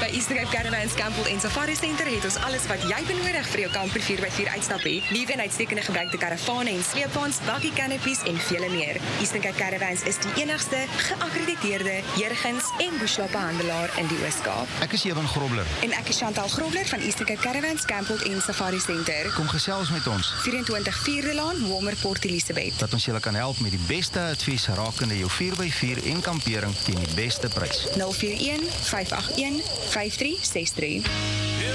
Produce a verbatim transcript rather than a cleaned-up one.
By Eastern Cape Caravans, Campbell en Safari Center het ons alles wat jy benodig vir jou kamper vier by vier uitstappie. Nuwe en uitstekende gebruikte karavane en sleepwaens, bakkie canopies en vele meer. Eastern Cape Caravans is die enigste geakkrediteerde Jurgens en Bushwappe handelaar in die Oos-Kaap. Ek is Ewan Grobler. En ek is Chantal Grobler van Eastern Cape Caravans, Campbell en Safari Center. Kom gesels met ons. vyf-en-twintig Vierde Laan, Walmer Port Elizabeth. Dat ons julle kan help met die beste advies rakende jou vier by vier en kampering teen die beste prys. nul vier een, vyf agt een, vyf drie ses drie.